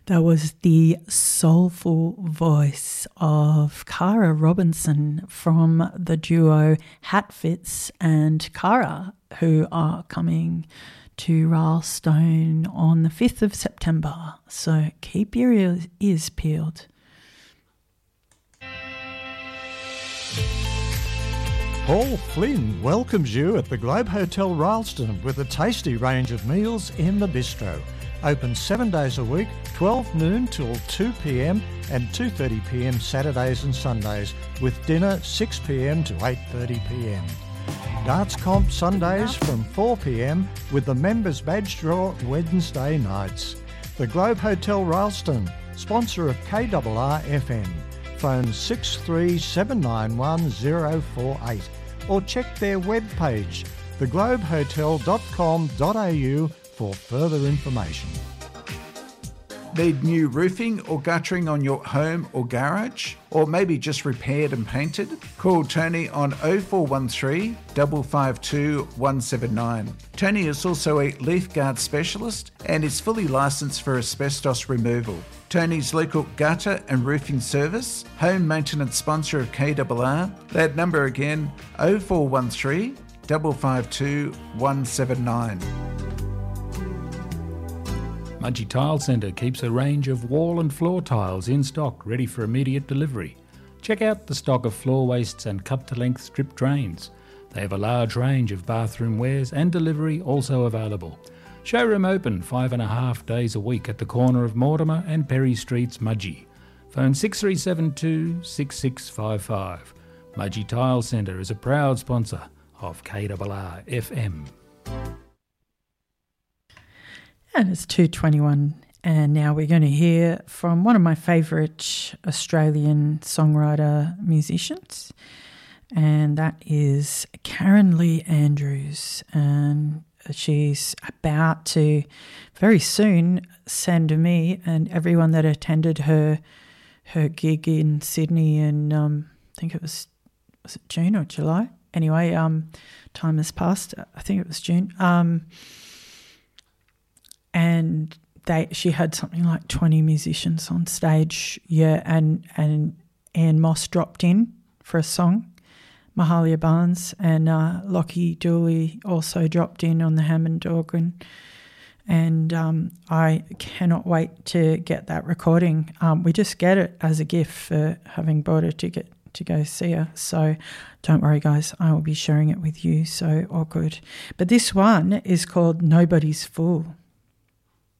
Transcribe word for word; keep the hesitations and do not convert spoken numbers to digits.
That was the soulful voice of Cara Robinson from the duo Hatfits and Cara, who are coming to Rylstone on the fifth of September. So keep your ears, ears peeled. Paul Flynn welcomes you at the Globe Hotel Rylstone with a tasty range of meals in the bistro. Open seven days a week, twelve noon till two p m and two thirty p m Saturdays and Sundays, with dinner six p m to eight thirty p m. Darts comp Sundays from four p m with the members badge draw Wednesday nights. The Globe Hotel Rylstone, sponsor of K R R F M. Phone six three seven nine one zero four eight or check their webpage, the globe hotel dot com dot a u, for further information. Need new roofing or guttering on your home or garage? Or maybe just repaired and painted? Call Tony on oh four one three, five five two, one seven nine. Tony is also a leaf guard specialist and is fully licensed for asbestos removal. Tony's local gutter and roofing service, home maintenance sponsor of K R R. That number again, oh four one three, five five two, one seven nine. Mudgee Tile Centre keeps a range of wall and floor tiles in stock ready for immediate delivery. Check out the stock of floor wastes and cut-to-length strip drains. They have a large range of bathroom wares and delivery also available. Showroom open five and a half days a week at the corner of Mortimer and Perry Streets, Mudgee. Phone six three seven two, six six five five. Mudgee Tile Centre is a proud sponsor of K R R F M. And it's two twenty-one, and now we're going to hear from one of my favourite Australian songwriter musicians, and that is Karen Lee Andrews. And she's about to very soon send me and everyone that attended her her gig in Sydney in, um, I think it was, was it June or July? Anyway, um, time has passed. I think it was June. Um And they, she had something like twenty musicians on stage, yeah, and and Anne Moss dropped in for a song, Mahalia Barnes, and uh, Lockie Dooley also dropped in on the Hammond organ, and um, I cannot wait to get that recording. Um, we just get it as a gift for having bought a ticket to go see her, so don't worry guys, I will be sharing it with you, so all good. But this one is called Nobody's Fool.